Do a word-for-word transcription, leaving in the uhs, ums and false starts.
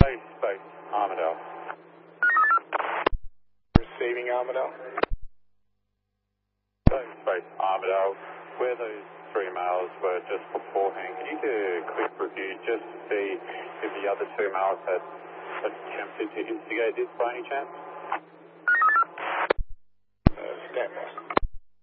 Space, space, Armadale. Receiving Armadale. Space, space, Armadale. Where those three males were just beforehand, can you do a quick review just to see if the other two males had attempted to instigate this by any chance? Uh, stand by.